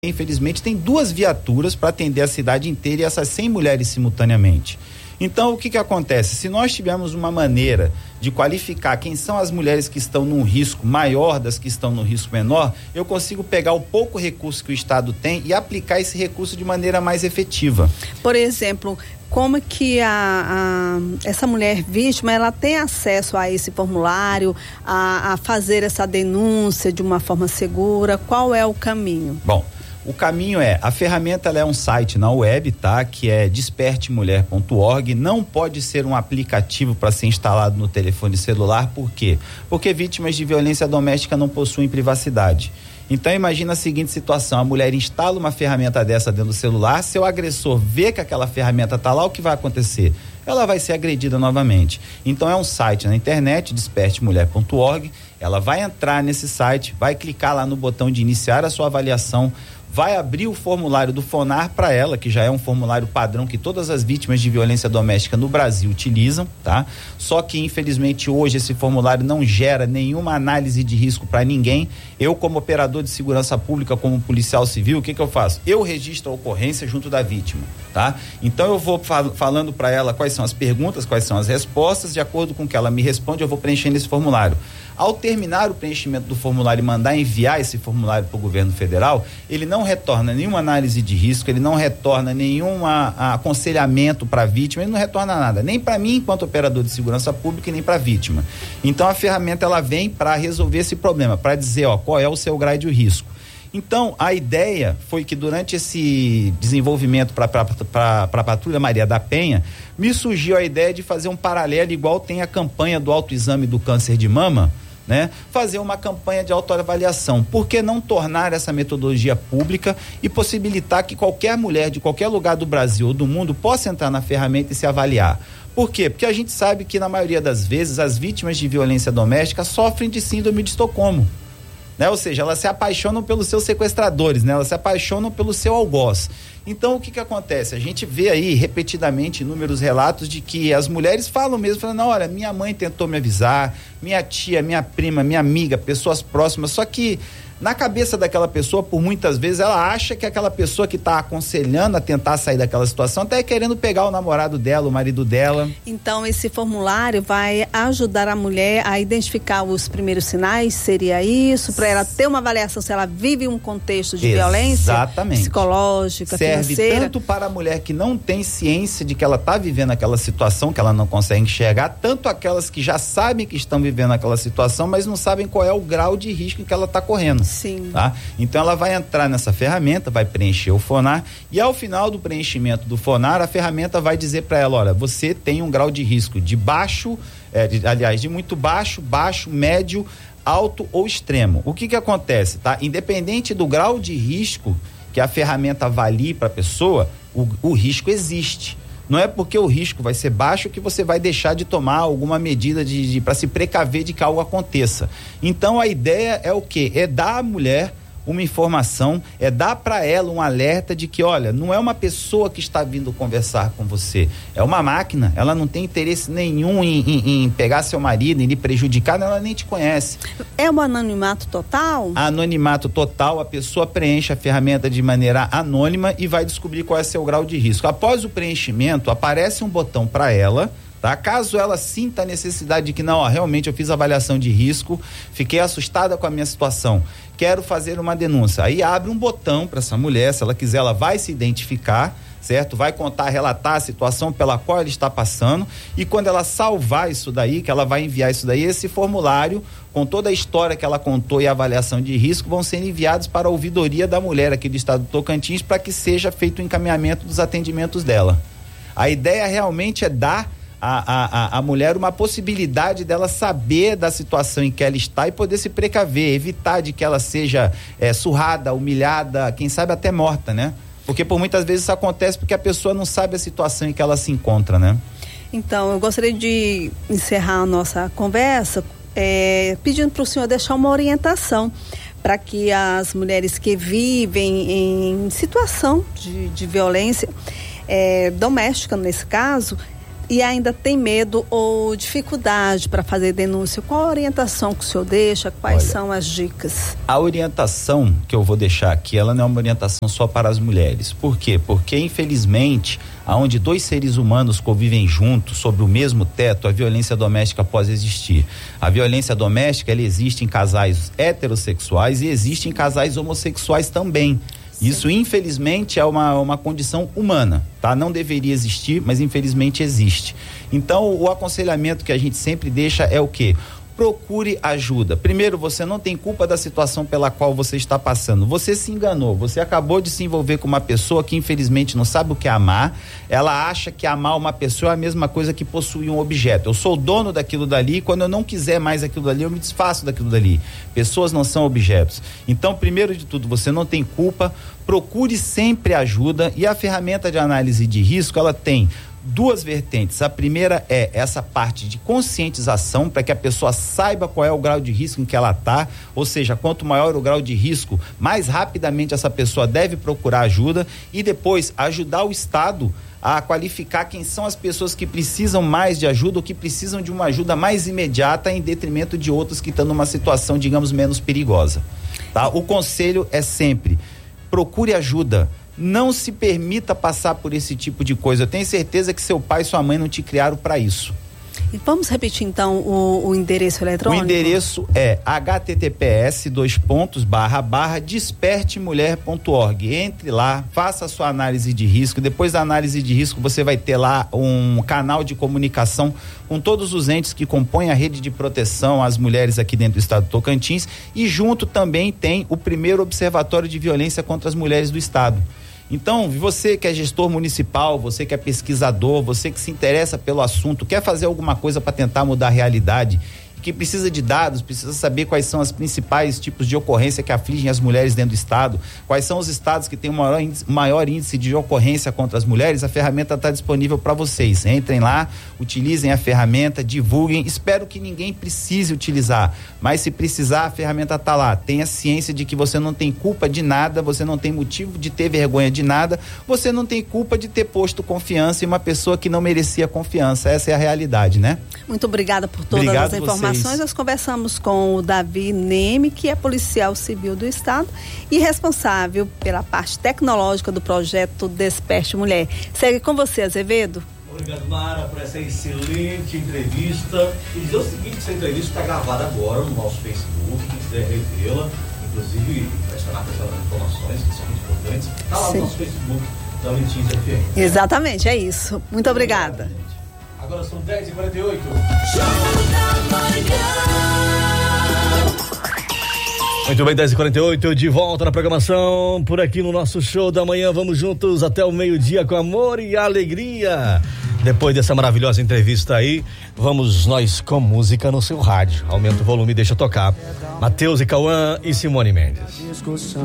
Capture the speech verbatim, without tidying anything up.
infelizmente, tem duas viaturas para atender a cidade inteira e essas cem mulheres simultaneamente. Então, o que que acontece? Se nós tivermos uma maneira de qualificar quem são as mulheres que estão num risco maior das que estão no risco menor, eu consigo pegar o pouco recurso que o Estado tem e aplicar esse recurso de maneira mais efetiva. Por exemplo, como que a, a, essa mulher vítima, ela tem acesso a esse formulário, a, a fazer essa denúncia de uma forma segura? Qual é o caminho? Bom, o caminho é, a ferramenta ela é um site na web, tá? Que é desperte mulher ponto org, não pode ser um aplicativo para ser instalado no telefone celular, por quê? Porque vítimas de violência doméstica não possuem privacidade. Então imagina a seguinte situação, a mulher instala uma ferramenta dessa dentro do celular, se o agressor vê que aquela ferramenta está lá, o que vai acontecer? Ela vai ser agredida novamente. Então é um site na internet, desperte mulher ponto org, ela vai entrar nesse site, vai clicar lá no botão de iniciar a sua avaliação, vai abrir o formulário do FONAR para ela, que já é um formulário padrão que todas as vítimas de violência doméstica no Brasil utilizam, tá? Só que infelizmente hoje esse formulário não gera nenhuma análise de risco para ninguém. Eu, como operador de segurança pública, como policial civil, o que que eu faço? Eu registro a ocorrência junto da vítima, tá? Então eu vou fal- falando para ela quais são as perguntas, quais são as respostas, de acordo com o que ela me responde, eu vou preenchendo esse formulário. Ao terminar o preenchimento do formulário e mandar enviar esse formulário para o governo federal, ele não retorna nenhuma análise de risco, ele não retorna nenhum a, a aconselhamento para a vítima, ele não retorna nada, nem para mim enquanto operador de segurança pública e nem para a vítima. Então a ferramenta ela vem para resolver esse problema, para dizer, ó, qual é o seu grau de risco. Então, a ideia foi que durante esse desenvolvimento para a Patrulha Maria da Penha, me surgiu a ideia de fazer um paralelo, igual tem a campanha do autoexame do câncer de mama, né? Fazer uma campanha de autoavaliação. Por que não tornar essa metodologia pública e possibilitar que qualquer mulher de qualquer lugar do Brasil ou do mundo possa entrar na ferramenta e se avaliar? Por quê? Porque a gente sabe que na maioria das vezes as vítimas de violência doméstica sofrem de síndrome de Estocolmo. Né? Ou seja, elas se apaixonam pelos seus sequestradores, né? Elas se apaixonam pelo seu algoz. Então, o que que acontece? A gente vê aí repetidamente inúmeros relatos de que as mulheres falam mesmo, falando, olha, minha mãe tentou me avisar, minha tia, minha prima, minha amiga, pessoas próximas, só que na cabeça daquela pessoa, por muitas vezes, ela acha que aquela pessoa que está aconselhando a tentar sair daquela situação está querendo pegar o namorado dela, o marido dela. Então, esse formulário vai ajudar a mulher a identificar os primeiros sinais, seria isso? Para ela ter uma avaliação se ela vive um contexto de violência psicológica, serve financeira. Tanto para a mulher que não tem ciência de que ela está vivendo aquela situação, que ela não consegue enxergar, tanto aquelas que já sabem que estão vivendo aquela situação, mas não sabem qual é o grau de risco que ela está correndo. Sim. Tá? Então ela vai entrar nessa ferramenta, vai preencher o FONAR e ao final do preenchimento do FONAR, a ferramenta vai dizer para ela, olha, você tem um grau de risco de baixo, é, de, aliás, de muito baixo, baixo, médio, alto ou extremo. O que que acontece, tá? Independente do grau de risco que a ferramenta avalie para a pessoa, o, o risco existe. Não é porque o risco vai ser baixo que você vai deixar de tomar alguma medida de, de, para se precaver de que algo aconteça. Então a ideia é o quê? É dar à mulher uma informação, é dar para ela um alerta de que, olha, não é uma pessoa que está vindo conversar com você, é uma máquina, ela não tem interesse nenhum em, em, em pegar seu marido, em lhe prejudicar, ela nem te conhece. É um anonimato total? Anonimato total, a pessoa preenche a ferramenta de maneira anônima e vai descobrir qual é seu grau de risco. Após o preenchimento, aparece um botão para ela, tá? Caso ela sinta a necessidade de que não, ó, realmente eu fiz avaliação de risco, fiquei assustada com a minha situação, quero fazer uma denúncia. Aí abre um botão para essa mulher, se ela quiser, ela vai se identificar, certo? Vai contar, relatar a situação pela qual ela está passando e quando ela salvar isso daí, que ela vai enviar isso daí, esse formulário com toda a história que ela contou e a avaliação de risco vão ser enviados para a ouvidoria da mulher aqui do estado do Tocantins para que seja feito o encaminhamento dos atendimentos dela. A ideia realmente é dar A, a, a mulher uma possibilidade dela saber da situação em que ela está e poder se precaver, evitar de que ela seja é, surrada, humilhada, quem sabe até morta, né? Porque por muitas vezes isso acontece porque a pessoa não sabe a situação em que ela se encontra, né? Então, eu gostaria de encerrar a nossa conversa é, pedindo para o senhor deixar uma orientação para que as mulheres que vivem em situação de, de violência é, doméstica, nesse caso, e ainda tem medo ou dificuldade para fazer denúncia, qual a orientação que o senhor deixa? Quais Olha, são as dicas? A orientação que eu vou deixar aqui, ela não é uma orientação só para as mulheres. Por quê? Porque, infelizmente, aonde dois seres humanos convivem juntos, sob o mesmo teto, a violência doméstica pode existir. A violência doméstica, ela existe em casais heterossexuais e existe em casais homossexuais também. Isso, infelizmente, é uma, uma condição humana, tá? Não deveria existir, mas infelizmente existe. Então, o aconselhamento que a gente sempre deixa é o quê? Procure ajuda. Primeiro, você não tem culpa da situação pela qual você está passando. Você se enganou, você acabou de se envolver com uma pessoa que infelizmente não sabe o que é amar. Ela acha que amar uma pessoa é a mesma coisa que possuir um objeto. Eu sou o dono daquilo dali e quando eu não quiser mais aquilo dali, eu me desfaço daquilo dali. Pessoas não são objetos. Então, primeiro de tudo, você não tem culpa. Procure sempre ajuda, e a ferramenta de análise de risco, ela tem duas vertentes. A primeira é essa parte de conscientização, para que a pessoa saiba qual é o grau de risco em que ela está, ou seja, quanto maior o grau de risco, mais rapidamente essa pessoa deve procurar ajuda, e depois ajudar o Estado a qualificar quem são as pessoas que precisam mais de ajuda ou que precisam de uma ajuda mais imediata em detrimento de outras que estão numa situação, digamos, menos perigosa. Tá? O conselho é sempre: procure ajuda. Não se permita passar por esse tipo de coisa. Eu tenho certeza que seu pai e sua mãe não te criaram para isso. E vamos repetir então o, o endereço eletrônico? O endereço é https dois pontos barra barra despertemulher ponto org. Entre lá, faça a sua análise de risco. Depois da análise de risco, você vai ter lá um canal de comunicação com todos os entes que compõem a rede de proteção às mulheres aqui dentro do estado do Tocantins, e junto também tem o primeiro observatório de violência contra as mulheres do estado. Então, você que é gestor municipal, você que é pesquisador, você que se interessa pelo assunto, quer fazer alguma coisa para tentar mudar a realidade, que precisa de dados, precisa saber quais são os principais tipos de ocorrência que afligem as mulheres dentro do estado, quais são os estados que têm o maior índice, maior índice de ocorrência contra as mulheres, a ferramenta está disponível para vocês. Entrem lá, utilizem a ferramenta, divulguem. Espero que ninguém precise utilizar, mas se precisar, a ferramenta está lá. Tenha ciência de que você não tem culpa de nada, você não tem motivo de ter vergonha de nada, você não tem culpa de ter posto confiança em uma pessoa que não merecia confiança. Essa é a realidade, né? Muito obrigada por todas Obrigado as informações. Nós conversamos com o Davi Neme, que é policial civil do estado e responsável pela parte tecnológica do projeto Desperte Mulher. Segue com você, Azevedo. Obrigado, Mara, por essa excelente entrevista. E dizer o seguinte: essa entrevista está gravada agora no nosso Facebook, quem quiser revê-la, inclusive prestar atenção nas informações que são muito importantes, está lá Sim. no nosso Facebook da Letícia F M. Exatamente, é isso. Muito obrigada. Obrigado, agora são dez e quarenta e oito. Muito bem, dez e quarenta e oito, de volta na programação, por aqui no nosso Show da Manhã. Vamos juntos até o meio-dia com amor e alegria. Depois dessa maravilhosa entrevista aí, vamos nós com música no seu rádio. Aumenta o volume e deixa tocar. Matheus e Cauã e Simone Mendes.